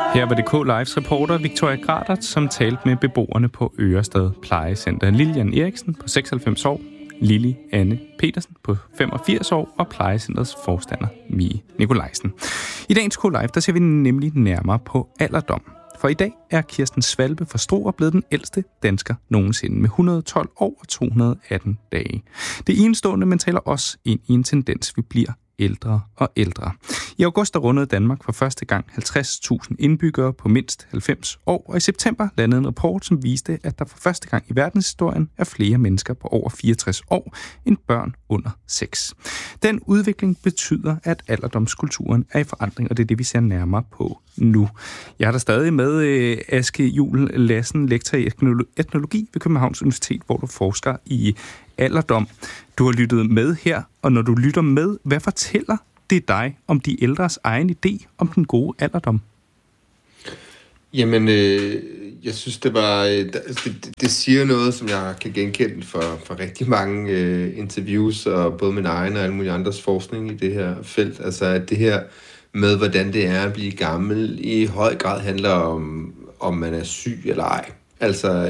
Her var det K-Lives reporter Victoria Gradert, som talte med beboerne på Ørestad Plejecenter. Lilian Eriksen på 96 år, Lili Anne Petersen på 85 år og plejecenterets forstander Mie Nikolajsen. I dagens K-Live, der ser vi nemlig nærmere på alderdom. For i dag er Kirsten Svalbe fra Struer blevet den ældste dansker nogensinde med 112 år og 218 dage. Det er enestående, men taler også ind i en tendens, vi bliver ældre og ældre. I august der rundede Danmark for første gang 50.000 indbyggere på mindst 90 år, og i september landede en rapport, som viste, at der for første gang i verdenshistorien er flere mennesker på over 64 år end børn under 6. Den udvikling betyder, at alderdomskulturen er i forandring, og det er det, vi ser nærmere på nu. Jeg er der stadig med Aske Juhl Lassen, lektor i etnologi ved Københavns Universitet, hvor du forsker i alderdom. Du har lyttet med her, og når du lytter med, hvad fortæller det dig om de ældres egen idé om den gode alderdom? Jamen, jeg synes, det siger noget, som jeg kan genkende for rigtig mange interviews, og både min egen og alle mulige andres forskning i det her felt. Altså, at det her med, hvordan det er at blive gammel, i høj grad handler om man er syg eller ej. Altså,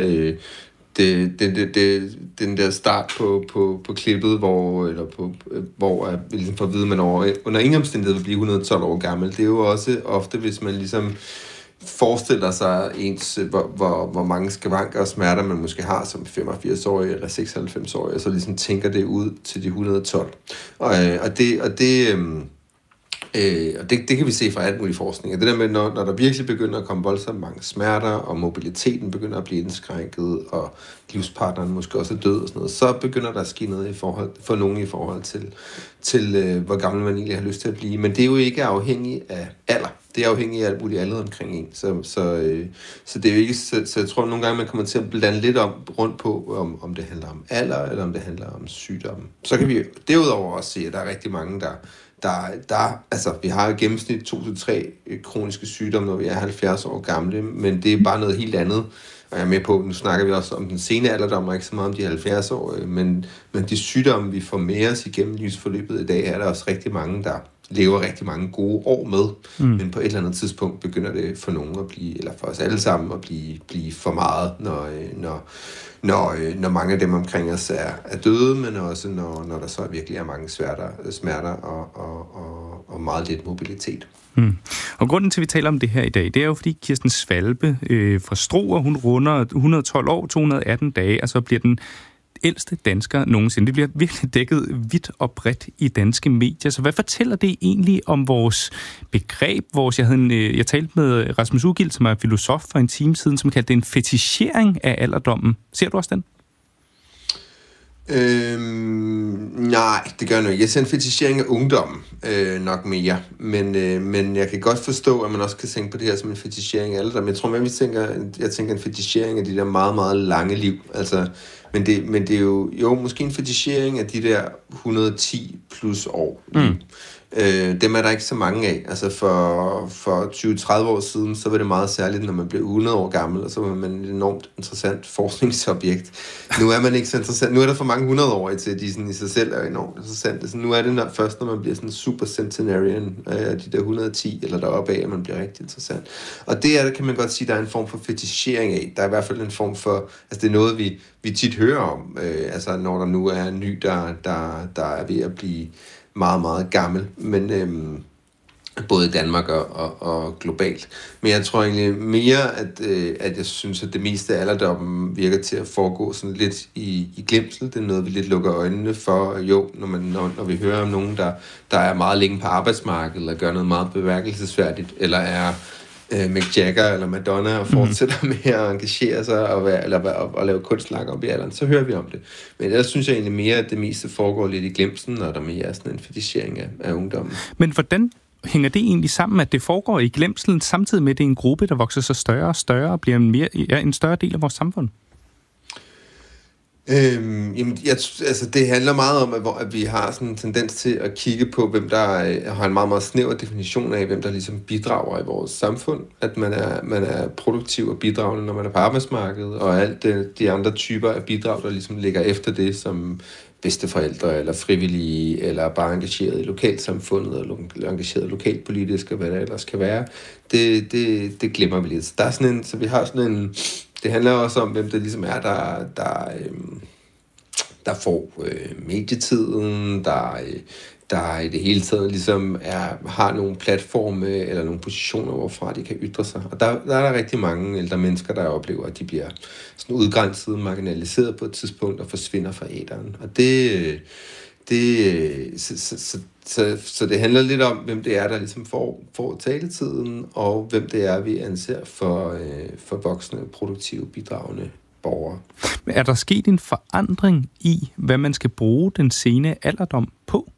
den der start på klippet, hvor vi ligesom får at vide, at man under ingen omstændighed vil blive 112 år gammel. Det er jo også ofte, hvis man ligesom forestiller sig hvor mange skavanker og smerter man måske har som 85-årig eller 96-årig, og så ligesom tænker det ud til de 112. Og det kan vi se fra alt mulig forskning. Og det der med, når der virkelig begynder at komme voldsomt mange smerter, og mobiliteten begynder at blive indskrænket, og livspartneren måske også er død og sådan noget, så begynder der at ske noget for nogen i forhold til hvor gammel man egentlig har lyst til at blive. Men det er jo ikke afhængigt af alder. Det er afhængigt af alt muligt andet omkring en. Så det er jo ikke... Så jeg tror, at nogle gange man kommer til at blande lidt rundt på, om det handler om alder, eller om det handler om sygdomme. Så kan vi derudover også se, at der er rigtig mange, altså, vi har i gennemsnit 2-3 kroniske sygdomme, når vi er 70 år gamle, men det er bare noget helt andet. Og jeg er med på, nu snakker vi også om den sene alderdom, og ikke så meget om de 70-årige, men de sygdomme, vi får med os igennem livsforløbet i dag, er der også rigtig mange, der lever rigtig mange gode år med, men på et eller andet tidspunkt begynder det for nogen at blive, eller for os alle sammen at blive for meget, når mange af dem omkring os er døde, men også når der så virkelig er mange smerter og meget lidt mobilitet. Og grunden til, at vi taler om det her i dag, det er jo, fordi Kirsten Svalbe fra Struer, hun runder 112 år, 218 dage, og så bliver den ældste dansker nogensinde. Det bliver virkelig dækket vidt og bredt i danske medier. Så hvad fortæller det egentlig om vores begreb? Jeg talte med Rasmus Ugilt, som er filosof for en time siden, som kaldte det en fetichering af alderdommen. Ser du også den? Nej, det gør jeg ikke. Jeg ser en fetichering af ungdommen nok mere. Men jeg kan godt forstå, at man også kan tænke på det her som en fetichering af alderdom. Jeg tror mere, jeg tænker en fetichering af de der meget, meget lange liv. Altså, men det er jo måske en fetichering af de der 110 plus år. Dem er der ikke så mange af. Altså for 20-30 år siden, så var det meget særligt, når man blev 100 år gammel, og så var man et enormt interessant forskningsobjekt. Nu er man ikke så interessant. Nu er der for mange 100-årige til, at de sådan i sig selv er enormt interessante. Så nu er det først, når man bliver sådan super centenarian, de der 110 eller deroppe af, at man bliver rigtig interessant. Og det kan man godt sige, der er en form for fetichering af. Der er i hvert fald en form for, altså det er noget, vi tit hører om, altså når der nu er en ny, der er ved at blive meget, meget gammel, men både i Danmark og globalt. Men jeg tror egentlig mere, at jeg synes, at det meste af alderdommen virker til at foregå sådan lidt i glemsel. Det er noget, vi lidt lukker øjnene for. Jo, når vi hører om nogen, der er meget længe på arbejdsmarkedet, eller gør noget meget bemærkelsesværdigt, eller er Mick Jagger eller Madonna og fortsætter med at engagere sig og lave kunstlagt op i alderen, så hører vi om det. Men ellers synes jeg egentlig mere, at det meste foregår lidt i glemsen, når der mere er sådan en fetichering af ungdommen. Men hvordan hænger det egentlig sammen, at det foregår i glemselen, samtidig med, at det er en gruppe, der vokser sig større og større og bliver en større del af vores samfund? Det handler meget om, at vi har sådan en tendens til at kigge på, hvem der har en meget, meget snæver definition af, hvem der ligesom bidrager i vores samfund. At man er produktiv og bidragende, når man er på arbejdsmarkedet, og alt de andre typer af bidrag, der ligesom ligger efter det, som bedsteforældre, eller frivillige, eller bare engageret i lokalsamfundet, eller engageret lokalpolitisk, og hvad det ellers kan være, det glemmer vi lidt. Så der er sådan en, så vi har sådan en, det handler også om, hvem det ligesom er, der får medietiden, der i det hele taget ligesom har nogle platforme eller nogle positioner, hvorfra de kan ytre sig. Og der er der rigtig mange ældre mennesker, der oplever, at de bliver sådan udgrænset, marginaliseret på et tidspunkt og forsvinder fra æteren. Og så det handler lidt om, hvem det er, der ligesom får taletiden, og hvem det er, vi anser for voksne, produktive, bidragende borgere. Men er der sket en forandring i, hvad man skal bruge den sene alderdom på?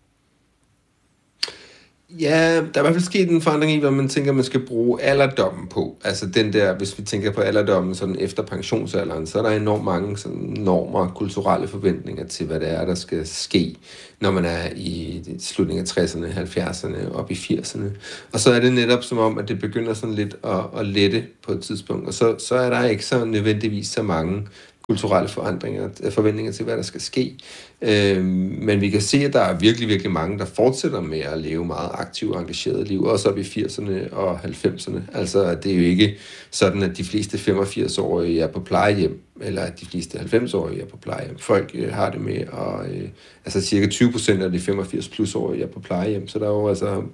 Ja, der er i hvert fald sket en forandring i, hvad man tænker, man skal bruge alderdommen på. Altså den der, hvis vi tænker på alderdommen sådan efter pensionsalderen, så er der enormt mange sådan normer og kulturelle forventninger til, hvad det er, der skal ske, når man er i slutningen af 60'erne, 70'erne, op i 80'erne. Og så er det netop som om, at det begynder sådan lidt at lette på et tidspunkt, og så er der ikke så nødvendigvis så mange kulturelle forventninger til, hvad der skal ske. Men vi kan se, at der er virkelig, virkelig mange, der fortsætter med at leve meget aktivt og engageret liv, også op i 80'erne og 90'erne. Altså, det er jo ikke sådan, at de fleste 85-årige er på plejehjem, eller at de fleste 90-årige er på plejehjem. Folk har det med, altså cirka 20% af de 85-plus-årige er på plejehjem, så der er jo altså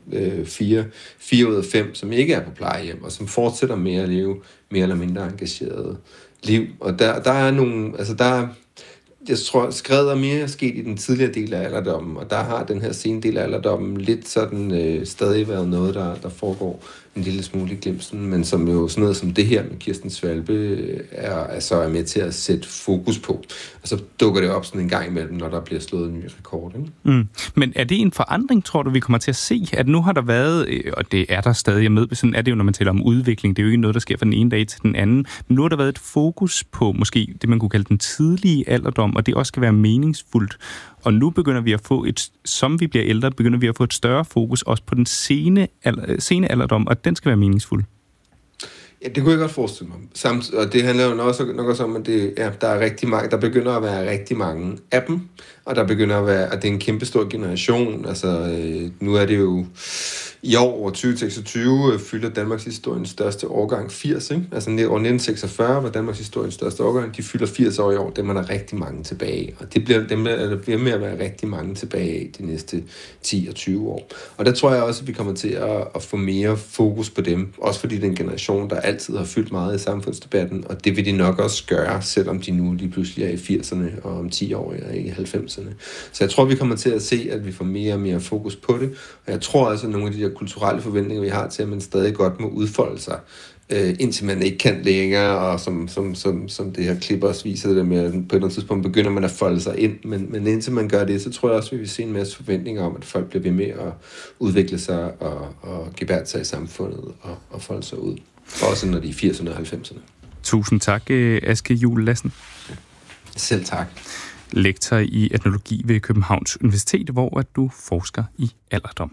4 ud af 5, som ikke er på plejehjem, og som fortsætter med at leve mere eller mindre engageret liv. Og der er nogle, altså jeg tror, skredet er mere sket i den tidligere del af alderdommen, og der har den her sene del af alderdommen lidt sådan stadig været noget, der foregår en lille smule i glemsen, men som jo sådan noget som det her med Kirsten Svalbe er med til at sætte fokus på. Og så dukker det op sådan en gang imellem, når der bliver slået en ny rekord. Men er det en forandring, tror du, vi kommer til at se? At nu har der været, og det er der stadig med, sådan er det jo, når man taler om udvikling, det er jo ikke noget, der sker fra den ene dag til den anden, men nu har der været et fokus på måske det, man kunne kalde den tidlige alderdom, og det også skal være meningsfuldt. Og nu begynder vi at få som vi bliver ældre, begynder vi at få et større fokus også på den sene alderdom, og den skal være meningsfuld. Ja, det kunne jeg godt forestille mig. Og det handler jo nok også om, at der er rigtig mange, der begynder at være rigtig mange af dem, og der begynder at være, at det er en kæmpe stor generation. Altså, nu er det jo i år 2026 fylder Danmarks historiens største årgang 80, ikke? Altså år 1946 var Danmarks historiens største årgang, de fylder 80 år i år, dem er der rigtig mange tilbage. Og der bliver med at være rigtig mange tilbage de næste 10 og 20 år. Og der tror jeg også, at vi kommer til at få mere fokus på dem, også fordi den generation, der altid har fyldt meget i samfundsdebatten, og det vil de nok også gøre, selvom de nu lige pludselig er i 80'erne, og om 10 år er i 90'erne. Så jeg tror, vi kommer til at se, at vi får mere og mere fokus på det, og jeg tror altså, at nogle af de der kulturelle forventninger, vi har til, at man stadig godt må udfolde sig, indtil man ikke kan længere, og som det her klip også viser det med, at på et eller andet tidspunkt begynder man at folde sig ind, men indtil man gør det, så tror jeg også, at vi vil se en masse forventninger om, at folk bliver ved med at udvikle sig og gebærde sig i samfundet og folde sig ud. Også når de er 80'erne og 90'erne. Tusind tak, Aske Juel Lassen. Selv tak. Lektor i etnologi ved Københavns Universitet, hvor du forsker i alderdom.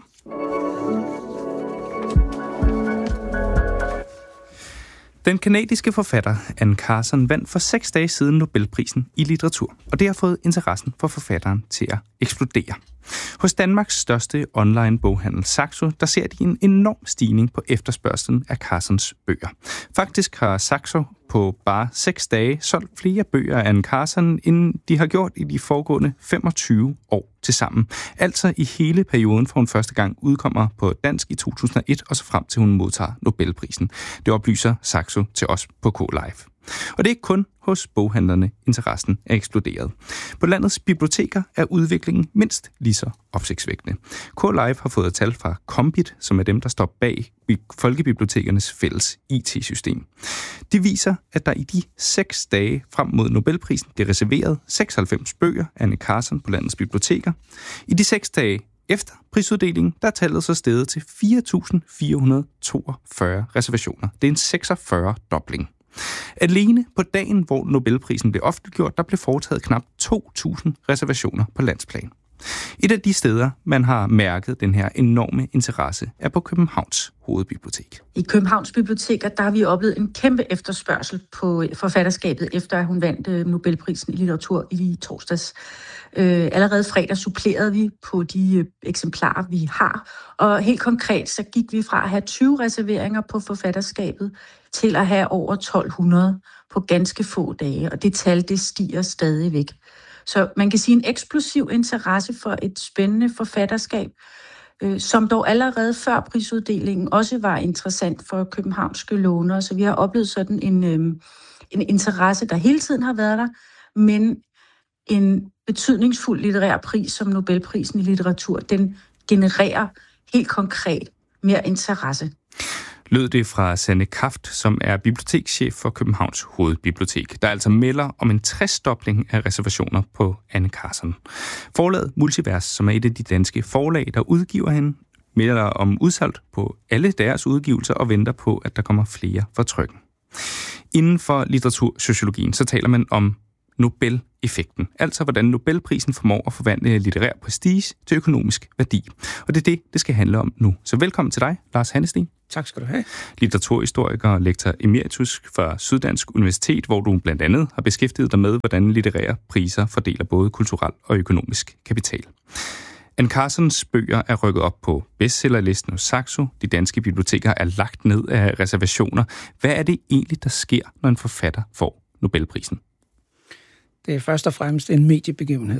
Den canadiske forfatter Anne Carson vandt for 6 dage siden Nobelprisen i litteratur, og det har fået interessen for forfatteren til at eksplodere. Hos Danmarks største online boghandel Saxo, der ser de en enorm stigning på efterspørgslen af Carsons bøger. Faktisk har Saxo på bare 6 dage solgt flere bøger af Anne Carson, end de har gjort i de foregående 25 år tilsammen. Altså i hele perioden, fra hun første gang udkommer på dansk i 2001, og så frem til hun modtager Nobelprisen. Det oplyser Saxo til os på K-Live. Og det er ikke kun hos boghandlerne, interessen er eksploderet. På landets biblioteker er udviklingen mindst lige så opsigtsvækkende. K-Live har fået tal fra Kombit, som er dem, der står bag folkebibliotekernes fælles IT-system. De viser, at der i de 6 dage frem mod Nobelprisen bliver reserveret 96 bøger af Anne Carson på landets biblioteker. I de 6 dage efter prisuddelingen, der er tallet så steget til 4.442 reservationer. Det er en 46-dobling. Alene på dagen, hvor Nobelprisen blev offentliggjort, der blev foretaget knap 2.000 reservationer på landsplan. Et af de steder, man har mærket den her enorme interesse, er på Københavns Hovedbibliotek. I Københavns Biblioteker, der har vi oplevet en kæmpe efterspørgsel på forfatterskabet, efter at hun vandt Nobelprisen i litteratur i torsdags. Allerede fredag supplerede vi på de eksemplarer, vi har. Og helt konkret, så gik vi fra at have 20 reserveringer på forfatterskabet til at have over 1200 på ganske få dage. Og det tal, det stiger stadigvæk. Så man kan sige en eksplosiv interesse for et spændende forfatterskab, som dog allerede før prisuddelingen også var interessant for københavnske lånere. Så vi har oplevet sådan en interesse, der hele tiden har været der, men en betydningsfuld litterær pris som Nobelprisen i litteratur, den genererer helt konkret mere interesse. Lød det fra Sanne Kaft, som er bibliotekschef for Københavns Hovedbibliotek, der altså melder om en 60-dobling af reservationer på Anne Carson. Forlaget Multivers, som er et af de danske forlag, der udgiver hende, melder om udsalg på alle deres udgivelser og venter på, at der kommer flere for trykken. Inden for litteratursociologien, så taler man om Nobel-effekten, altså hvordan Nobelprisen formår at forvandle litterær prestige til økonomisk værdi. Og det er det skal handle om nu. Så velkommen til dig, Lars Hannesten. Tak skal du have. Litteraturhistoriker og lektor emeritus fra Syddansk Universitet, hvor du blandt andet har beskæftiget dig med, hvordan litterære priser fordeler både kulturel og økonomisk kapital. Anne Carsons bøger er rykket op på bestsellerlisten hos Saxo. De danske biblioteker er lagt ned af reservationer. Hvad er det egentlig, der sker, når en forfatter får Nobelprisen? Det er først og fremmest en mediebegivenhed.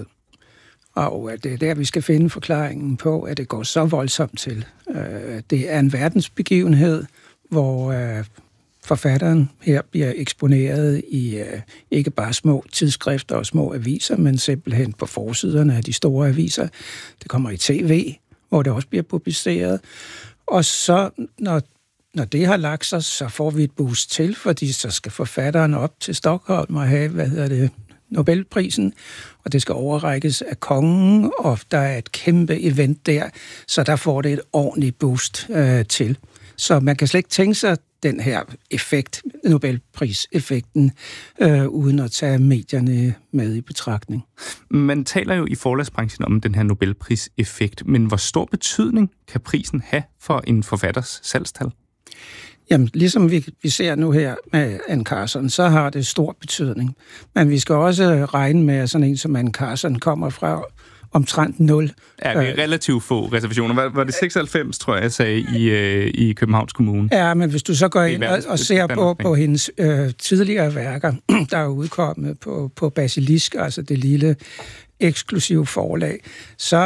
Og det er der, vi skal finde forklaringen på, at det går så voldsomt til. Det er en verdensbegivenhed, hvor forfatteren her bliver eksponeret i ikke bare små tidsskrifter og små aviser, men simpelthen på forsiderne af de store aviser. Det kommer i tv, hvor det også bliver publiceret. Og så, når det har lagt sig, så får vi et boost til, fordi så skal forfatteren op til Stockholm og have, Nobelprisen, og det skal overrækkes af kongen, og der er et kæmpe event der, så der får det et ordentligt boost til. Så man kan slet ikke tænke sig den her effekt, Nobelpris-effekten, uden at tage medierne med i betragtning. Man taler jo i forlagsbranchen om den her Nobelpris-effekt, men hvor stor betydning kan prisen have for en forfatters salgstal? Jamen, ligesom vi ser nu her med Anne Carson, så har det stor betydning. Men vi skal også regne med, at sådan en som Anne Carson kommer fra omtrent 0. Ja, det er relativt få reservationer. Var det 96, tror jeg sagde, i Københavns Kommune? Ja, men hvis du så går ind og ser på hendes tidligere værker, der er udkommet på Basilisk, altså det lille eksklusive forlag, så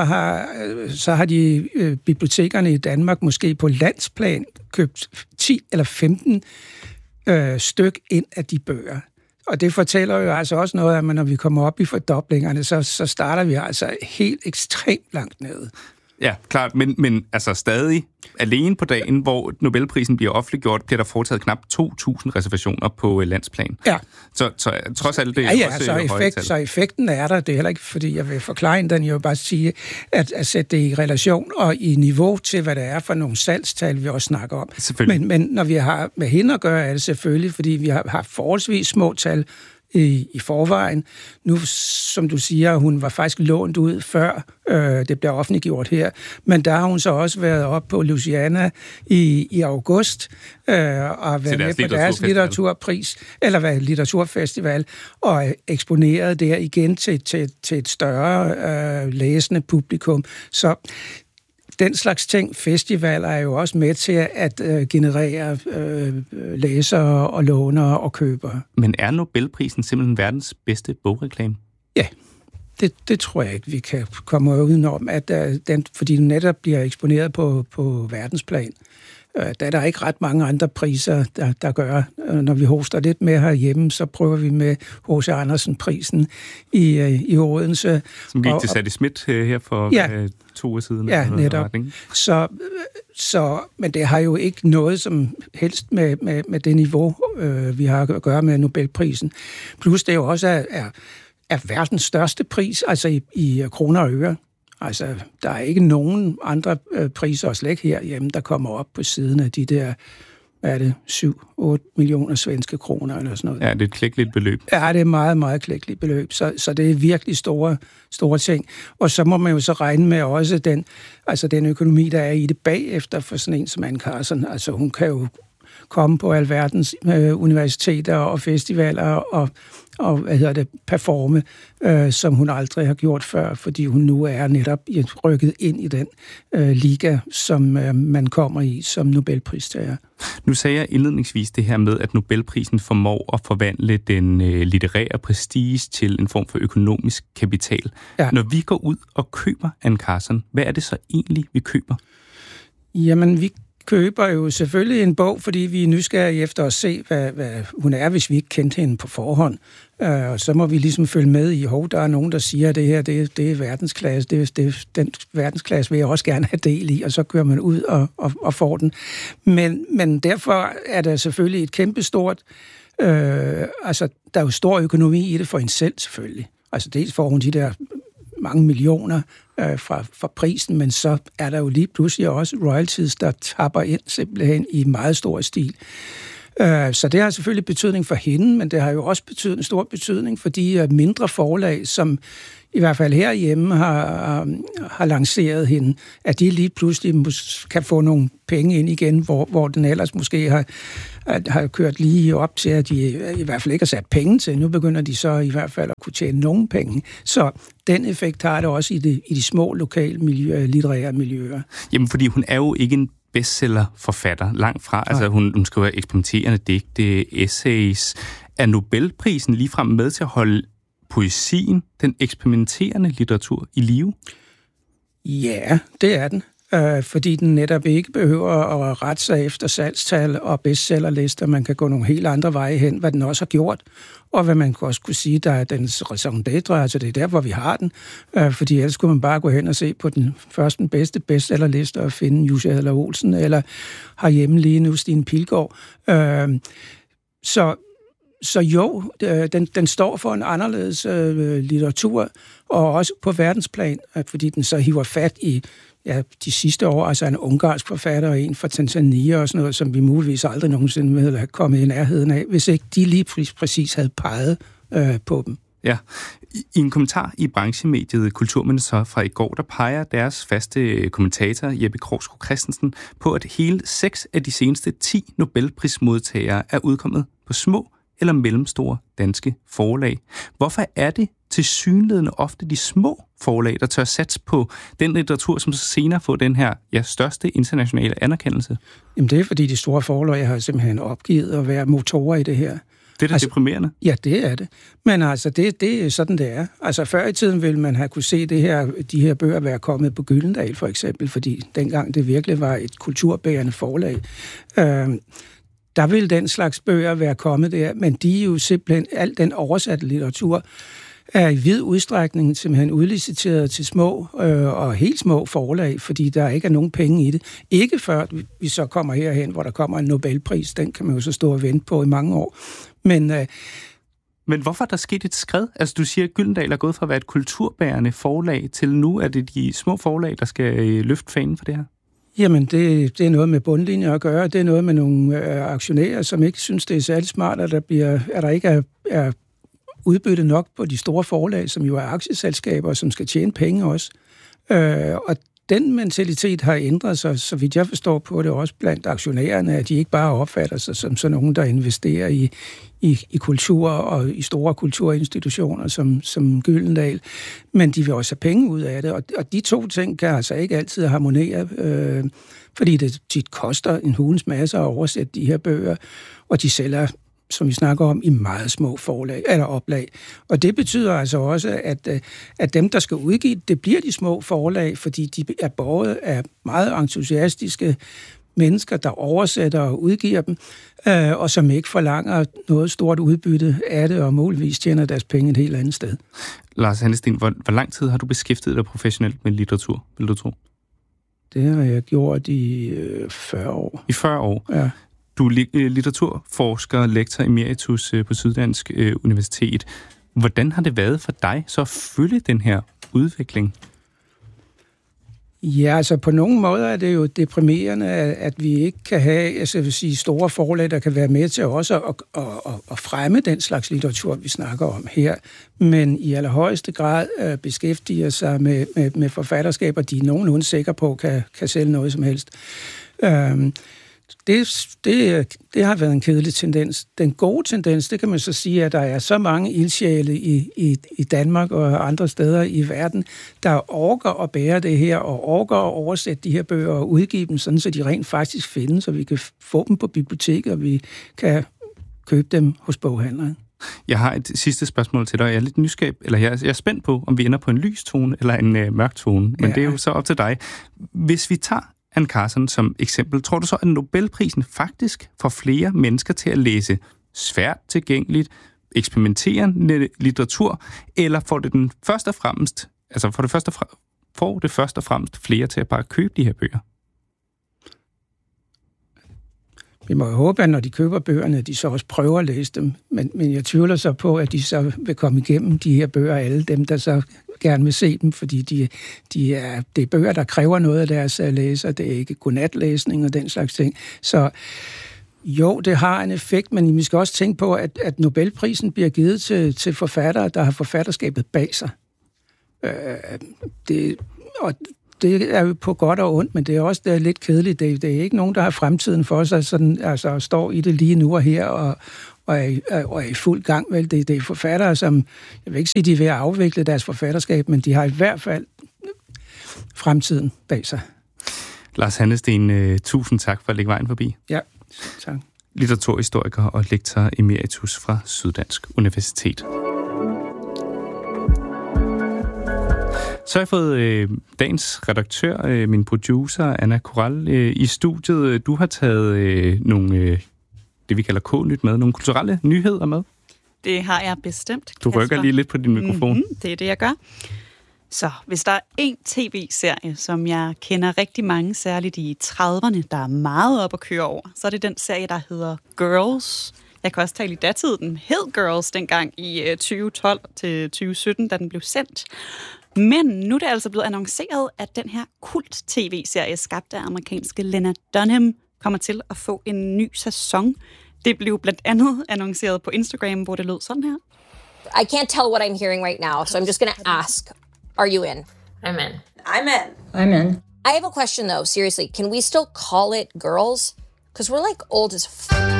har de bibliotekerne i Danmark måske på landsplan købt 10 eller 15 styk ind af de bøger. Og det fortæller jo altså også noget, at når vi kommer op i fordoblingerne, så starter vi altså helt ekstremt langt nede. Ja, klart, men altså stadig alene på dagen, hvor Nobelprisen bliver offentliggjort, bliver der foretaget knap 2.000 reservationer på landsplan. Ja. Så trods alt det så effekten er der. Det er heller ikke, fordi jeg vil forklare den. Jeg vil bare sige, at sætte det i relation og i niveau til, hvad det er for nogle salgstal, vi også snakker om. Men når vi har med hende at gøre, er det selvfølgelig, fordi vi har forholdsvis små tal i forvejen. Nu, som du siger, hun var faktisk lånt ud før det blev offentliggjort her, men der har hun så også været op på Louisiana i august og været med på deres litteraturpris, eller litteraturfestival, og eksponeret der igen til et større læsende publikum. Så den slags ting, festivaler, er jo også med til at generere læsere og lånere og købere. Men er Nobelprisen simpelthen verdens bedste bogreklame? Ja, det tror jeg ikke, vi kan komme udenom, at fordi den netop bliver eksponeret på verdensplan. Der er der ikke ret mange andre priser, der gør. Når vi hoster lidt med herhjemme, så prøver vi med H.C. Andersen-prisen i Odense. Som gik til Sadie Smith her for 2 år siden. Ja, netop. Men det har jo ikke noget som helst med det niveau, vi har at gøre med Nobelprisen. Plus det jo også er verdens største pris, altså i kroner og øre. Altså, der er ikke nogen andre priser, og slet ikke herhjemme, der kommer op på siden af de der hvad er det, 7-8 millioner svenske kroner eller sådan noget. Ja, det er et klækkeligt beløb. Ja, det er et meget, meget klækkeligt beløb, så det er virkelig store ting. Og så må man jo så regne med også den økonomi, der er i det bagefter for sådan en som Anne Carson. Altså hun kan jo komme på alverdens universiteter og festivaler og performe, som hun aldrig har gjort før, fordi hun nu er netop rykket ind i den liga, som man kommer i som Nobelpristager. Nu sagde jeg indledningsvis det her med, at Nobelprisen formår at forvandle den litterære prestige til en form for økonomisk kapital. Ja. Når vi går ud og køber Anne Carson, hvad er det så egentlig, vi køber? Jamen, vi køber jo selvfølgelig en bog, fordi vi er nysgerrige efter at se, hvad hun er, hvis vi ikke kendte hende på forhånd. Og så må vi ligesom følge med i, der er nogen, der siger, at det her det er verdensklasse, den verdensklasse vil jeg også gerne have del i, og så kører man ud og får den. Men derfor er der selvfølgelig et kæmpestort, der er jo stor økonomi i det for hende selv selvfølgelig. Altså dels får hun de der mange millioner fra prisen, men så er der jo lige pludselig også royalties, der tapper ind simpelthen i meget stor stil. Så det har selvfølgelig betydning for hende, men det har jo også stor betydning for de mindre forlag, som i hvert fald herhjemme har lanceret hende, at de lige pludselig kan få nogle penge ind igen, hvor den ellers måske har kørt lige op til, at de i hvert fald ikke har sat penge til. Nu begynder de så i hvert fald at kunne tjene nogle penge. Så den effekt har det også i de små lokale litterære miljøer. Jamen, fordi hun er jo ikke en bestsellerforfatter, langt fra. Altså, hun skriver eksperimenterende digte, essays. Er Nobelprisen ligefrem med til at holde poesien, den eksperimenterende litteratur, i live? Ja, det er den. Fordi den netop ikke behøver at rette sig efter salgstal og bestsellerlister. Man kan gå nogle helt andre veje hen, hvad den også har gjort. Og hvad man også kunne sige, der er dens raison d'être, altså det er der, hvor vi har den. Fordi ellers skulle man bare gå hen og se på den bedste bestsellerliste og finde Jussi Adler-Olsen, eller herhjemme lige nu Stine Pilgaard. Så jo, den står for en anderledes litteratur, og også på verdensplan, fordi den så hiver fat i de sidste år, altså en ungarsk forfatter og en fra Tanzania og sådan noget, som vi muligvis aldrig nogensinde ville have kommet i nærheden af, hvis ikke de lige præcis havde peget på dem. Ja. I en kommentar i branchemediet Kulturminister fra i går, der peger deres faste kommentator Jeppe Krogsgaard Christensen på, at hele 6 af de seneste 10 Nobelprismodtagere er udkommet på små eller mellemstore danske forlag. Hvorfor er det tilsyneladende ofte de små forlag, der tør satse på den litteratur, som så senere får den her største internationale anerkendelse? Jamen det er, fordi de store forlag har simpelthen opgivet at være motorer i det her. Det er da deprimerende. Ja, det er det. Men altså, det er sådan, det er. Altså, før i tiden ville man have kunne se de her bøger være kommet på Gyldendal, for eksempel, fordi dengang det virkelig var et kulturbærende forlag. Der ville den slags bøger være kommet der, men de er jo simpelthen, al den oversatte litteratur er i vid udstrækning simpelthen udliciteret til små og helt små forlag, fordi der ikke er nogen penge i det. Ikke før vi så kommer herhen, hvor der kommer en Nobelpris. Den kan man jo så stå og vente på i mange år. Men hvorfor er der sket et skred? Altså, du siger, at Gyldendal er gået fra at være et kulturbærende forlag til nu er det de små forlag, der skal løfte fanen for det her? Jamen, det er noget med bundlinjer at gøre. Det er noget med nogle aktionærer, som ikke synes, det er særlig smart, at der ikke er udbytte nok på de store forlag, som jo er aktieselskaber, som skal tjene penge også. Og den mentalitet har ændret sig, så vidt jeg forstår på det også blandt aktionærerne, at de ikke bare opfatter sig som sådan nogen, der investerer i kultur og i store kulturinstitutioner som Gyldendal, men de vil også have penge ud af det, og de to ting kan altså ikke altid harmonere, fordi det tit koster en hulens masse at oversætte de her bøger, og de sælger, som vi snakker om, i meget små forlag eller oplag. Og det betyder altså også, at dem, der skal udgive det, bliver de små forlag, fordi de er båret af meget entusiastiske mennesker, der oversætter og udgiver dem, og som ikke forlanger noget stort udbytte af det, og muligvis tjener deres penge et helt andet sted. Lars Hannesten, hvor lang tid har du beskæftiget dig professionelt med litteratur, vil du tro? Det har jeg gjort i 40 år. I 40 år? Ja. Du er litteraturforsker, lektor emeritus på Syddansk Universitet. Hvordan har det været for dig så at følge den her udvikling? Ja, altså på nogle måder er det jo deprimerende, at vi ikke kan have, altså jeg vil sige, store forlag, der kan være med til også at fremme den slags litteratur, vi snakker om her, men i allerhøjeste grad beskæftiger sig med forfatterskaber, de er nogenlunde sikre på, kan sælge noget som helst. Det har været en kedelig tendens. Den gode tendens, det kan man så sige, at der er så mange ildsjæle i Danmark og andre steder i verden, der orker at bære det her, og orker at oversætte de her bøger og udgive dem, sådan så de rent faktisk findes, så vi kan få dem på biblioteket, og vi kan købe dem hos boghandleren. Jeg har et sidste spørgsmål til dig. Jeg er lidt nysgerrig, eller jeg er spændt på, om vi ender på en lys tone eller en mørk tone, men det er jo så op til dig. Hvis vi tager Anne Carson som eksempel, tror du så, at Nobelprisen faktisk får flere mennesker til at læse svært tilgængeligt, eksperimenterende litteratur, eller får det først og fremmest flere til at bare købe de her bøger? Vi må jo håbe, at når de køber bøgerne, de så også prøver at læse dem. Men jeg tvivler så på, at de så vil komme igennem de her bøger, alle dem, der så gerne vil se dem, fordi det er bøger, der kræver noget af deres læsere. Det er ikke godnatlæsning og den slags ting. Så jo, det har en effekt, men vi skal også tænke på, at Nobelprisen bliver givet til forfattere, der har forfatterskabet bag sig. Det er jo på godt og ondt, men det er også lidt kedeligt. Det er ikke nogen, der har fremtiden for sig, sådan, altså står i det lige nu og her, og er i fuld gang. Vel, det er forfattere, som, jeg vil ikke sige, de er ved at afvikle deres forfatterskab, men de har i hvert fald fremtiden bag sig. Lars Hannesten, tusind tak for at lægge vejen forbi. Ja, tak. Litteraturhistoriker og lektor emeritus fra Syddansk Universitet. Så har jeg fået dagens redaktør, min producer, Anna Koral, i studiet. Du har taget nogle, det vi kalder K-nyt med, nogle kulturelle nyheder med. Det har jeg bestemt. Du rykker lige lidt på din mikrofon. Mm-hmm, det er det, jeg gør. Så hvis der er en tv-serie, som jeg kender rigtig mange, særligt i 30'erne, der er meget op at køre over, så er det den serie, der hedder Girls. Jeg kan også tale i datid, den hed Girls dengang i 2012 til 2017, da den blev sendt. Men nu er det altså blevet annonceret, at den her kult-tv-serie, skabt af amerikanske Lena Dunham, kommer til at få en ny sæson. Det blev blandt andet annonceret på Instagram, hvor det lød sådan her. I can't tell what I'm hearing right now, so I'm just going to ask, are you in? I'm in. I'm in. I'm in. I have a question though, seriously. Can we still call it Girls? Because we're like old as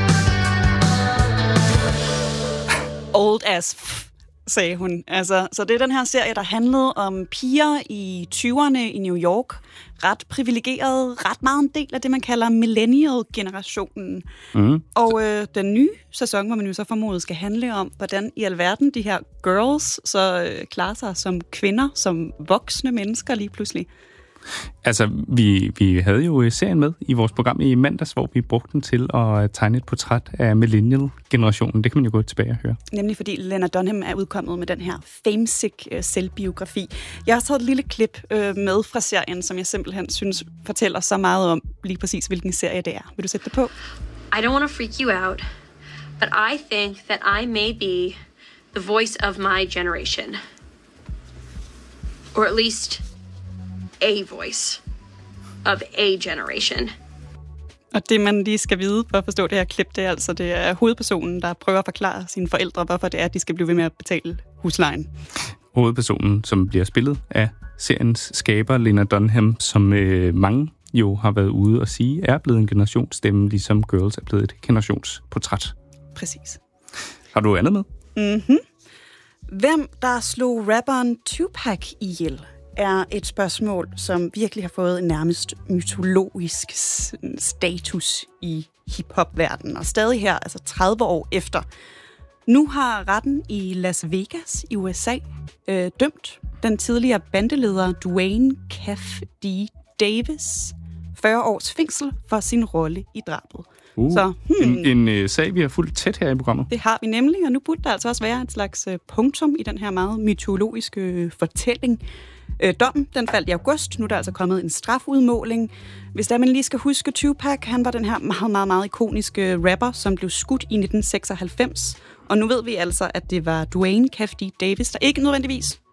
Old as sagde hun. Altså, så det er den her serie, der handlede om piger i 20'erne i New York. Ret privilegerede, ret meget en del af det, man kalder millennial-generationen. Mm. Og den nye sæson, hvor man jo så formodet skal handle om, hvordan i alverden de her girls så klarer sig som kvinder, som voksne mennesker lige pludselig. Altså, vi havde jo serien med i vores program i mandags, hvor vi brugte den til at tegne et portræt af millennial-generationen. Det kan man jo gå tilbage og høre. Nemlig fordi Lena Dunham er udkommet med den her famesick selvbiografi. Jeg har taget et lille klip med fra serien, som jeg simpelthen synes fortæller så meget om lige præcis, hvilken serie det er. Vil du sætte det på? I don't want to freak you out, but I think that I may be the voice of my generation. Or at least a voice of a generation. Og det, man lige skal vide for at forstå det her klip, det er altså, det er hovedpersonen, der prøver at forklare sine forældre, hvorfor det er, at de skal blive ved med at betale huslejen. Hovedpersonen, som bliver spillet af seriens skaber, Lena Dunham, som mange jo har været ude og sige, er blevet en generationsstemme, ligesom Girls er blevet et generationsportræt. Præcis. Har du andet med? Mhm. Hvem der slog rapperen Tupac ihjel, er et spørgsmål, som virkelig har fået en nærmest mytologisk status i hip-hop-verdenen, og stadig her, altså 30 år efter. Nu har retten i Las Vegas i USA dømt den tidligere bandeleder Dwayne Kef D. Davis 40 års fængsel for sin rolle i drabet. Så, en sag, vi har fulgt tæt her i programmet. Det har vi nemlig, og nu burde der altså også være et slags punktum i den her meget mytologiske fortælling. Dommen, den faldt i august. Nu er der altså kommet en strafudmåling. Hvis der man lige skal huske, Tupac, han var den her meget, meget, meget ikoniske rapper, som blev skudt i 1996. Og nu ved vi altså, at det var Dwayne Kef D. Davis, der ikke nødvendigvis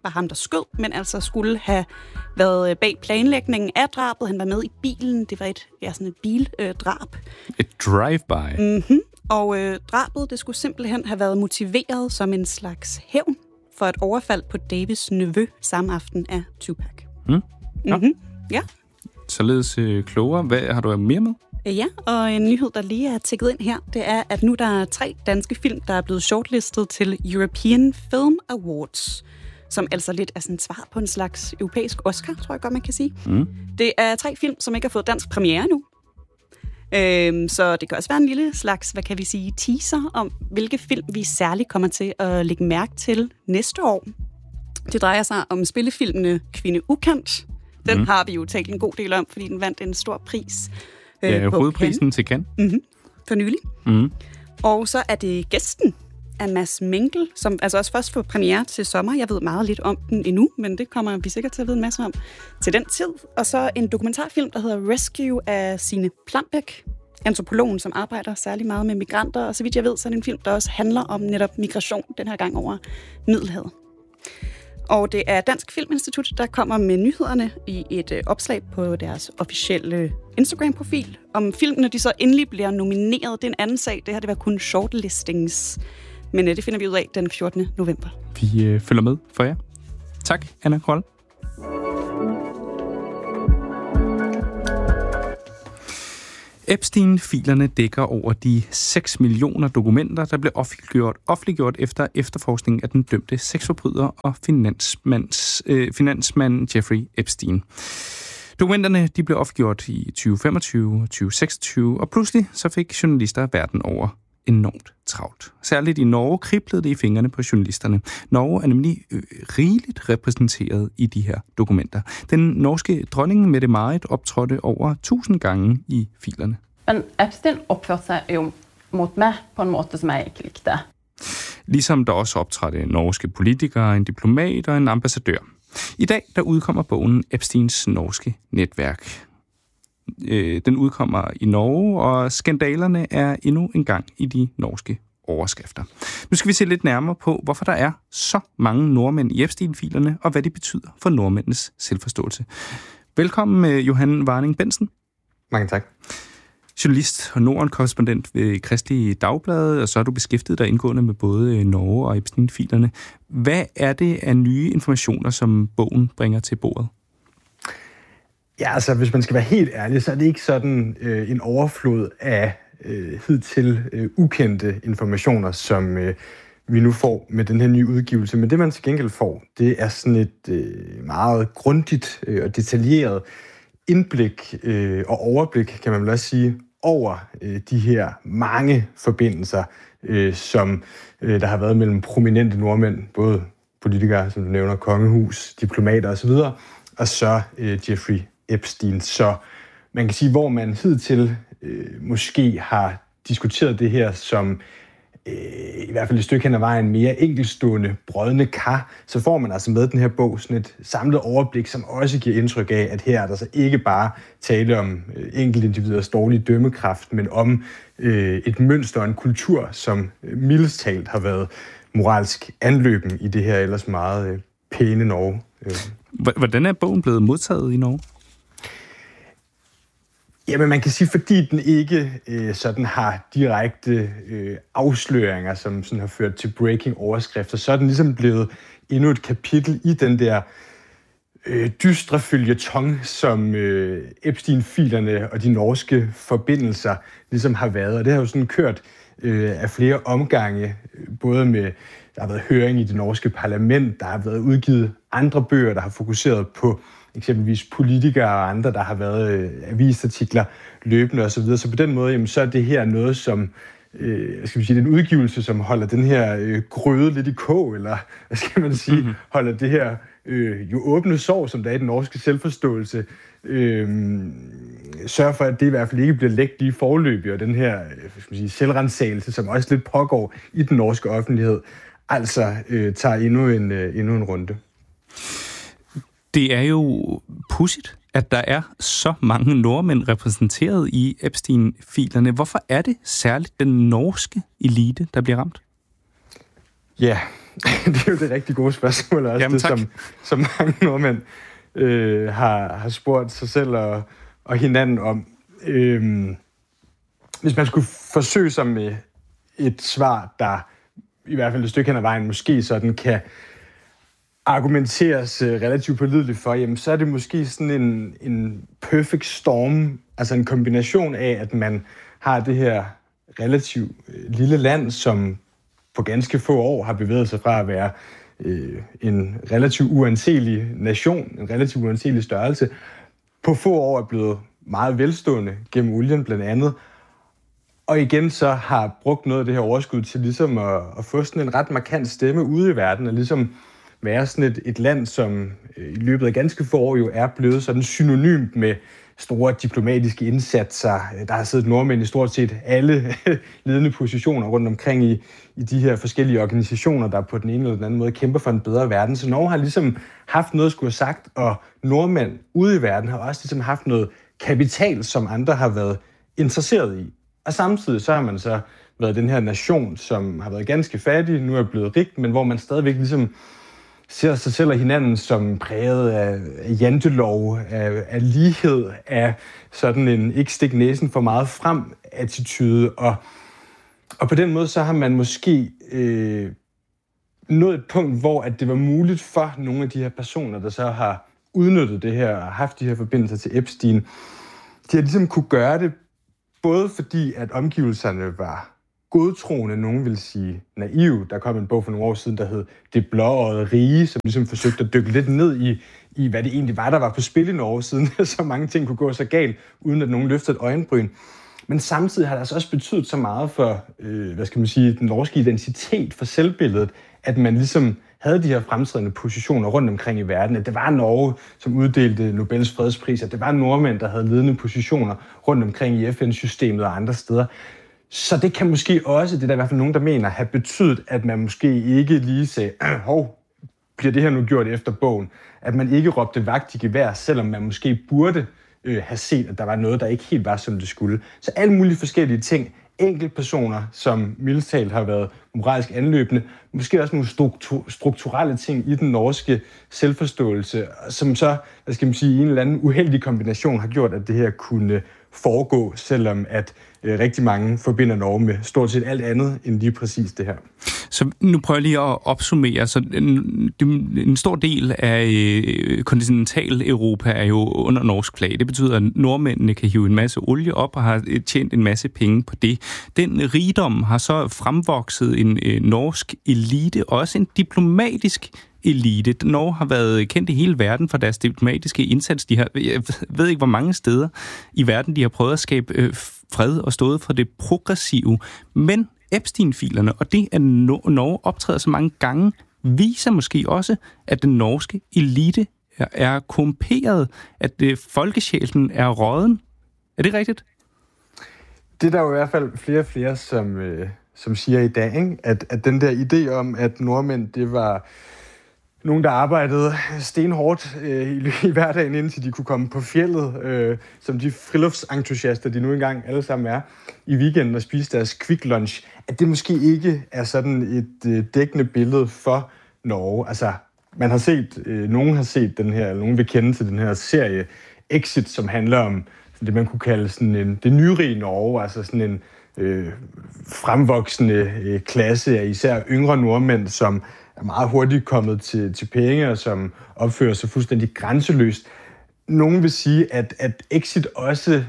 var ham, der skød, men altså skulle have været bag planlægningen af drabet. Han var med i bilen. Det var sådan et bildrab. Et drive-by. Mm-hmm. Og drabet, det skulle simpelthen have været motiveret som en slags hævn for et overfald på Davis nevø samme aften af Tupac. Ja. Således klogere. Hvad har du mere med? Ja, og en nyhed, der lige er tækket ind her, det er, at nu der er 3 danske film, der er blevet shortlistet til European Film Awards, som altså lidt er sådan et svar på en slags europæisk Oscar, tror jeg godt, man kan sige. Det er 3 film, som ikke har fået dansk premiere endnu. Så det kan også være en lille slags, hvad kan vi sige, teaser om, hvilke film vi særligt kommer til at lægge mærke til næste år. Det drejer sig om spillefilmene Kvinde Ukendt. Den har vi jo talt en god del om, fordi den vandt en stor pris. Hovedprisen til Cannes. For nylig. Og så er det Gæsten af Mads Menkel, som altså også først får premiere til sommer. Jeg ved meget lidt om den endnu, men det kommer vi sikkert til at vide en masse om til den tid. Og så en dokumentarfilm, der hedder Rescue af Signe Plambæk, antropologen, som arbejder særlig meget med migranter. Og så vidt jeg ved, så er det en film, der også handler om netop migration, den her gang over Middelhavet. Og det er Dansk Filminstitut, der kommer med nyhederne i et opslag på deres officielle Instagram-profil. Om filmene de så endelig bliver nomineret, det er en anden sag. Det her det var kun shortlistings. Men det finder vi ud af den 14. november. Vi følger med for jer. Tak, Anna Kroll. Epstein-filerne dækker over de 6 millioner dokumenter, der blev offentliggjort efter efterforskningen af den dømte sexforbryder og finansmand Jeffrey Epstein. Dokumenterne de blev offentliggjort i 2025 og 2026, og pludselig så fik journalister verden over enormt travlt. Særligt i Norge kriblede det i fingrene på journalisterne. Norge er nemlig rigeligt repræsenteret i de her dokumenter. Den norske dronning Mette-Marit optrådte over 1000 gange i filerne. Men Epstein opførte sig jo mod mig på en måde, som jeg ikke likte. Ligesom der også optrådte norske politikere, en diplomat og en ambassadør. I dag der udkommer bogen Epsteins norske netværk. Den udkommer i Norge, og skandalerne er endnu en gang i de norske overskrifter. Nu skal vi se lidt nærmere på, hvorfor der er så mange nordmænd i Epstein-filerne, og hvad det betyder for nordmændenes selvforståelse. Velkommen, Johan Warning Bensen. Mange tak. Journalist og Norden-korrespondent ved Kristelige Dagblad, og så er du beskæftiget dig indgående med både Norge og Epstein-filerne. Hvad er det af nye informationer, som bogen bringer til bordet? Ja, altså hvis man skal være helt ærlig, så er det ikke sådan en overflod af hidtil ukendte informationer, som vi nu får med den her nye udgivelse. Men det, man til gengæld får, det er sådan et meget grundigt og detaljeret indblik og overblik, kan man vel også sige, over de her mange forbindelser, som der har været mellem prominente nordmænd, både politikere, som du nævner, kongehus, diplomater osv., og så Jeffrey Epstein. Så man kan sige, hvor man hidtil måske har diskuteret det her som i hvert fald et stykke hen ad vejen mere enkeltstående brodne kar, så får man altså med den her bog sådan et samlet overblik, som også giver indtryk af, at her er der så ikke bare tale om enkeltindividers dårlige dømmekraft, men om et mønster og en kultur, som mildest talt har været moralsk anløben i det her ellers meget pæne Norge. Hvordan er bogen blevet modtaget i Norge? Jamen man kan sige, fordi den ikke sådan har direkte afsløringer, som sådan har ført til breaking overskrifter, så er den ligesom blevet endnu et kapitel i den der dystre føljeton, som Epstein-filerne og de norske forbindelser ligesom har været. Og det har jo sådan kørt af flere omgange, både med, der har været høring i det norske parlament, der har været udgivet andre bøger, der har fokuseret på eksempelvis politikere og andre, der har været avisartikler løbende osv. Så på den måde, jamen, så er det her noget, som skal vi sige, en udgivelse, som holder den her grøde lidt i kog, eller hvad skal man sige, holder det her jo åbne sår, som der er i den norske selvforståelse, sørger for, at det i hvert fald ikke bliver lægt i forløbet, og den her skal man sige, selvrensagelse, som også lidt pågår i den norske offentlighed, altså tager endnu en runde. Det er jo pudsigt, at der er så mange nordmænd repræsenteret i Epstein-filerne. Hvorfor er det særligt den norske elite, der bliver ramt? Ja, det er jo det rigtig gode spørgsmål, også. Jamen, det, som mange nordmænd har spurgt sig selv og hinanden om. Hvis man skulle forsøge sig med et svar, der i hvert fald et stykke hen ad vejen måske sådan kan argumenteres relativt pålideligt for, jamen, så er det måske sådan en perfect storm, altså en kombination af, at man har det her relativt lille land, som på ganske få år har bevæget sig fra at være en relativt uanselig nation, en relativt uanselig størrelse, på få år er blevet meget velstående gennem olien blandt andet, og igen så har brugt noget af det her overskud til ligesom at få sådan en ret markant stemme ude i verden, og ligesom være sådan et land, som i løbet af ganske få år jo er blevet sådan synonymt med store diplomatiske indsatser. Der har siddet nordmænd i stort set alle ledende positioner rundt omkring i de her forskellige organisationer, der på den ene eller den anden måde kæmper for en bedre verden. Så Norge har ligesom haft noget at skulle have sagt, og nordmænd ude i verden har også ligesom haft noget kapital, som andre har været interesseret i. Og samtidig så har man så været den her nation, som har været ganske fattig, nu er blevet rig, men hvor man stadigvæk ligesom ser sig selv og hinanden som præget af jantelov, af lighed, af sådan en ikke stik næsen for meget frem attitude. Og på den måde så har man måske nået et punkt, hvor at det var muligt for nogle af de her personer, der så har udnyttet det her og haft de her forbindelser til Epstein, de har ligesom kunne gøre det, både fordi at omgivelserne var godtroende, nogen vil sige naive. Der kom en bog for nogle år siden, der hed Det blåøjede rige, som ligesom forsøgte at dykke lidt ned i hvad det egentlig var, der var på spil i Norge, siden så mange ting kunne gå så galt, uden at nogen løftede et øjenbryn. Men samtidig har det altså også betydet så meget for, den norske identitet, for selvbilledet, at man ligesom havde de her fremtrædende positioner rundt omkring i verden. At det var Norge, som uddelte Nobels fredspris, at det var nordmænd, der havde ledende positioner rundt omkring i FN-systemet og andre steder. Så det kan måske også, det er der i hvert fald nogen, der mener, have betydet, at man måske ikke lige sagde, bliver det her nu gjort efter bogen? At man ikke råbte vagt i gevær, selvom man måske burde have set, at der var noget, der ikke helt var, som det skulle. Så alle mulige forskellige ting. Enkeltpersoner, som mildest talt har været moralsk anløbende. Måske også nogle strukturelle ting i den norske selvforståelse, som så, i en eller anden uheldig kombination har gjort, at det her kunne foregå, selvom at rigtig mange forbinder Norge med stort set alt andet end lige præcis det her. Så nu prøver jeg lige at opsummere. Så en stor del af kontinental-Europa er jo under norsk flag. Det betyder, at nordmændene kan hive en masse olie op og har tjent en masse penge på det. Den rigdom har så fremvokset en norsk elite, også en diplomatisk elite. Norge har været kendt i hele verden for deres diplomatiske indsats. De har, jeg ved ikke, hvor mange steder i verden, de har prøvet at skabe fred og stået for det progressive. Men Epstein-filerne, og det, at Norge optræder så mange gange, viser måske også, at den norske elite er korrumperet, at folkesjælen er råden. Er det rigtigt? Det er der jo i hvert fald flere og flere, som siger i dag, ikke? At den der idé om, at nordmænd, det var nogen, der arbejdede stenhårdt i hverdagen, indtil de kunne komme på fjeldet, som de friluftsentusiaster, de nu engang alle sammen er, i weekenden og spise deres quick lunch, at det måske ikke er sådan et dækkende billede for Norge. Altså, man har set, nogen har set den her, nogen vil kende til den her serie Exit, som handler om det, man kunne kalde sådan det nyrige Norge, altså sådan en fremvoksende klasse af især yngre nordmænd, som er meget hurtigt kommet til penge, og som opfører sig fuldstændig grænseløst. Nogen vil sige, at Exit også,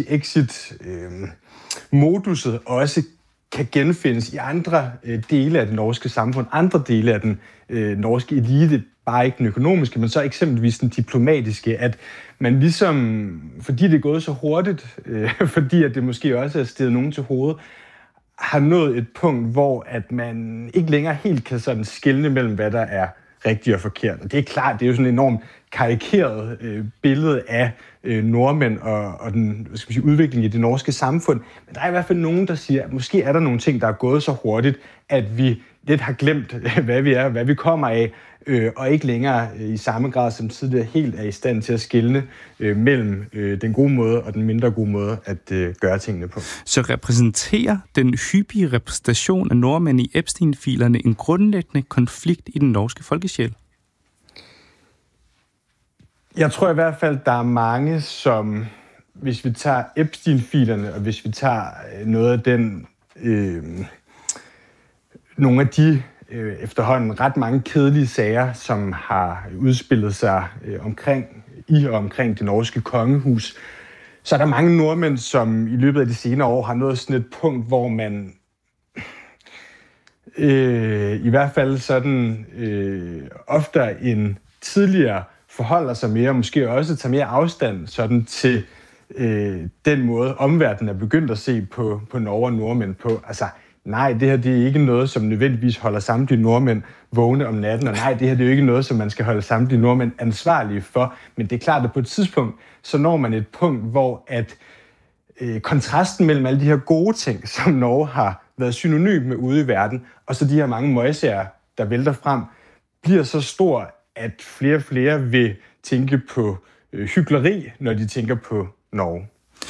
moduset også kan genfindes i andre dele af det norske samfund, andre dele af den norske elite, bare ikke den økonomiske, men så eksempelvis den diplomatiske, at man ligesom, fordi det er gået så hurtigt, fordi at det måske også er steget nogen til hovedet, har nået et punkt, hvor at man ikke længere helt kan sådan skelne mellem, hvad der er rigtigt og forkert. Og det er klart, det er jo sådan en enormt karikeret billede af nordmænd og den udvikling i det norske samfund. Men der er i hvert fald nogen, der siger, at måske er der nogle ting, der er gået så hurtigt, at vi lidt har glemt, hvad vi er, hvad vi kommer af, og ikke længere i samme grad som tidligere helt er i stand til at skelne mellem den gode måde og den mindre gode måde at gøre tingene på. Så repræsenterer den hyppige repræsentation af nordmænd i Epstein-filerne en grundlæggende konflikt i den norske folkesjæl? Jeg tror i hvert fald, der er mange, som, hvis vi tager Epstein-filerne, og hvis vi tager noget af den, nogle af de efterhånden ret mange kedelige sager, som har udspillet sig omkring det norske kongehus, så er der mange nordmænd, som i løbet af de senere år har nået sådan et punkt, hvor man i hvert fald sådan oftere end tidligere forholder sig mere, og måske også tager mere afstand sådan til den måde, omverdenen er begyndt at se på Norge og nordmænd på. Altså, nej, det her det er ikke noget, som nødvendigvis holder samtlige nordmænd vågne om natten, og nej, det her det er jo ikke noget, som man skal holde samtlige nordmænd ansvarlige for. Men det er klart, at på et tidspunkt, så når man et punkt, hvor at kontrasten mellem alle de her gode ting, som Norge har været synonym med ude i verden, og så de her mange møgsager, der vælter frem, bliver så stor, at flere og flere vil tænke på hykleri, når de tænker på Norge.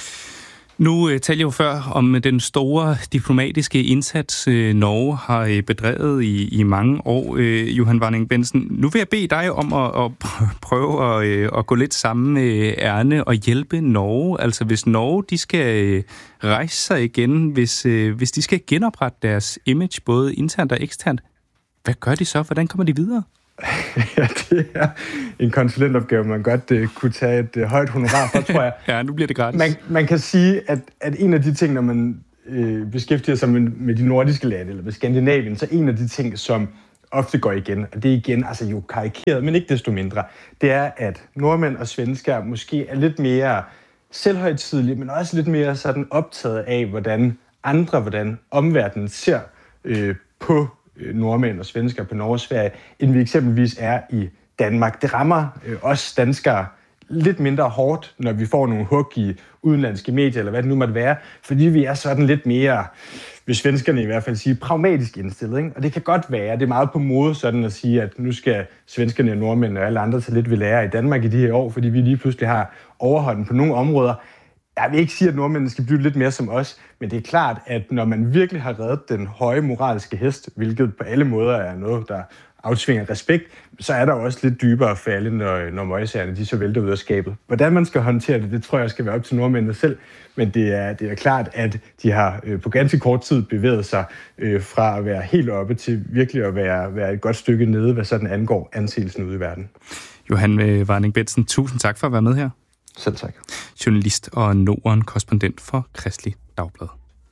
Nu talte jeg jo før om den store diplomatiske indsats, Norge har bedrevet i mange år. Johan Warning-Bentzen, nu vil jeg bede dig om at prøve at gå lidt sammen med ærne og hjælpe Norge. Altså hvis Norge de skal rejse sig igen, hvis de skal genoprette deres image både internt og eksternt, hvad gør de så? Hvordan kommer de videre? Ja, det er en konsulentopgave, man godt kunne tage et højt honorar for, tror jeg. Ja, nu bliver det gratis. Man kan sige, at en af de ting, når man beskæftiger sig med de nordiske lande, eller med Skandinavien, så en af de ting, som ofte går igen, og det er igen altså jo karikeret, men ikke desto mindre, det er, at nordmænd og svensker måske er lidt mere selvhøjtidelige, men også lidt mere sådan optaget af, hvordan omverdenen ser på nordmænd og svensker på Norge og Sverige, end vi eksempelvis er i Danmark. Det rammer os danskere lidt mindre hårdt, når vi får nogle hug i udenlandske medier, eller hvad det nu måtte være, fordi vi er sådan lidt mere, vil svenskerne i hvert fald sige, pragmatisk indstillet. Ikke? Og det kan godt være, det er meget på mode sådan at sige, at nu skal svenskerne og nordmænd og alle andre tage lidt ved lære i Danmark i de her år, fordi vi lige pludselig har overhånden på nogle områder. Jeg vil ikke sige, at nordmændene skal blive lidt mere som os, men det er klart, at når man virkelig har reddet den høje moralske hest, hvilket på alle måder er noget, der aftvinger respekt, så er der også lidt dybere falde, når møgsagerne de så vælter ud af skabet. Hvordan man skal håndtere det, det tror jeg skal være op til nordmændene selv, men det er klart, at de har på ganske kort tid bevæget sig fra at være helt oppe til virkelig at være et godt stykke nede, hvad sådan angår anseelsen ude i verden. Johan Warning-Bentzen, tusind tak for at være med her. Selv tak. Journalist og Norden-korrespondent for Kristeligt Dagblad.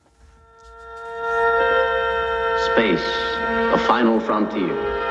Space, a final frontier.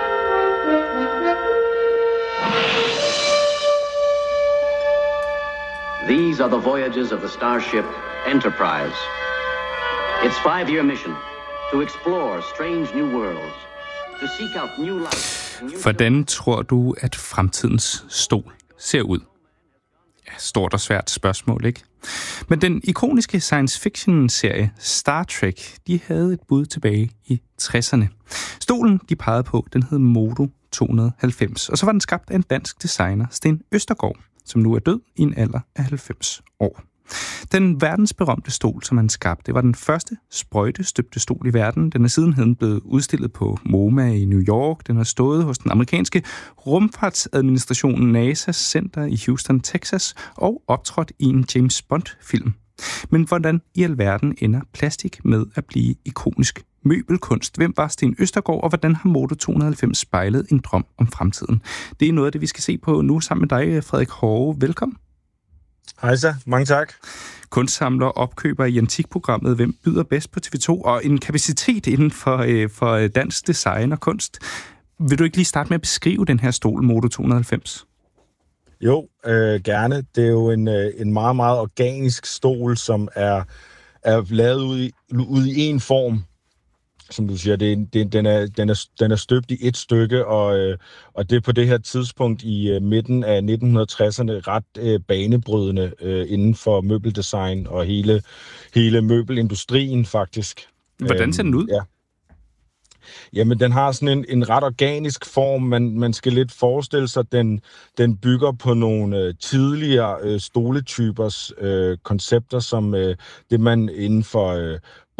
These are the voyages of the starship Enterprise. Its 5-year mission to explore strange new worlds, to seek out new life. Hvordan tror du, at fremtidens stol ser ud? Ja, stort og svært spørgsmål, ikke? Men den ikoniske science fiction-serie Star Trek, de havde et bud tilbage i 60'erne. Stolen, de pegede på, den hed Modo 290, og så var den skabt af en dansk designer, Sten Østergaard, som nu er død i en alder af 90 år. Den verdensberømte stol, som han skabte, det var den første sprøjtestøbte stol i verden. Den er sidenhen blevet udstillet på MoMA i New York. Den har stået hos den amerikanske rumfartsadministration NASA's center i Houston, Texas, og optrådt i en James Bond-film. Men hvordan i alverden ender plastik med at blive ikonisk møbelkunst? Hvem var Sten Østergaard, og hvordan har Modo 290 spejlet en drøm om fremtiden? Det er noget af det, vi skal se på nu sammen med dig, Frederik Hove. Velkommen. Hej så, mange tak. Kunstsamler og opkøber i Antikprogrammet Hvem byder bedst på TV2, og en kapacitet inden for dansk design og kunst. Vil du ikke lige starte med at beskrive den her stol, Modo 290? Jo, gerne. Det er jo en meget, meget organisk stol, som er lavet ud i en form. som du siger, den er støbt i et stykke, og det er på det her tidspunkt i midten af 1960'erne ret banebrydende inden for møbeldesign og hele møbelindustrien faktisk. Hvordan ser den ud? Ja. Jamen, den har sådan en ret organisk form. Man skal lidt forestille sig, at den bygger på nogle tidligere stoletypers koncepter, som det man inden for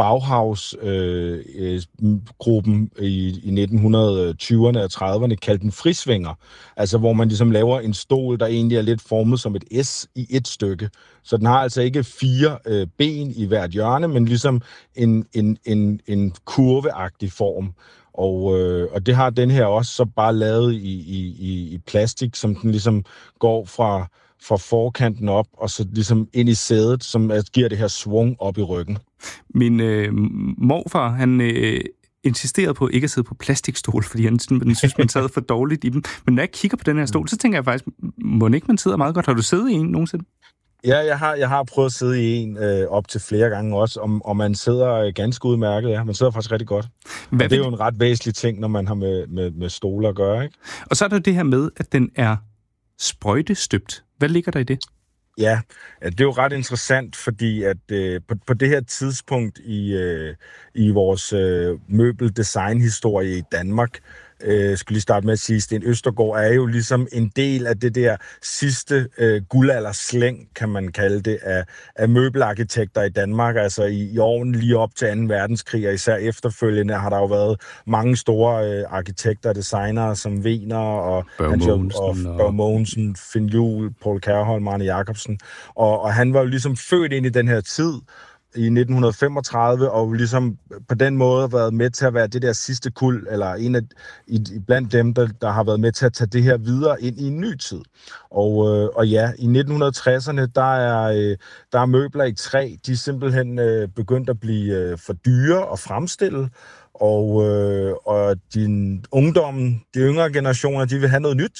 Bauhaus-gruppen i 1920'erne og 30'erne kaldte en frisvinger. Altså, hvor man ligesom laver en stol, der egentlig er lidt formet som et S i et stykke. Så den har altså ikke 4 ben i hvert hjørne, men ligesom en kurveagtig form. Og det har den her også så bare lavet i plastik, som den ligesom går fra forkanten op, og så ligesom ind i sædet, som giver det her svung op i ryggen. Min morfar, han insisterede på ikke at sidde på plastikstol, fordi han synes, man sad for dårligt i dem. Men når jeg kigger på den her stol, så tænker jeg faktisk, må ikke man sidder meget godt? Har du siddet i en nogensinde? Ja, jeg har prøvet at sidde i en op til flere gange også, og man sidder ganske udmærket, ja. Man sidder faktisk rigtig godt. Og det er jo en ret væsentlig ting, når man har med stole at gøre, ikke? Og så er der det her med, at den er sprøjtestøbt. Hvad ligger der i det? Ja, det er jo ret interessant, fordi at på det her tidspunkt i vores møbeldesignhistorie i Danmark, skulle lige starte med at sige, Sten Østergaard er jo ligesom en del af det der sidste guldalderslæng, kan man kalde det, af møbelarkitekter i Danmark. Altså i årene lige op til 2. verdenskrig, og især efterfølgende har der jo været mange store arkitekter og designere som Wegener og Børge Mogensen, Finn Juhl, Paul Kærholm, Arne Jacobsen. Og han var jo ligesom født ind i den her tid, i 1935, og ligesom på den måde været med til at være det der sidste kuld, eller en af blandt dem, der har været med til at tage det her videre ind i en ny tid. Og ja, i 1960'erne, der er møbler i træ, de er simpelthen begyndt at blive for dyre at fremstille, og de yngre generationer, de vil have noget nyt.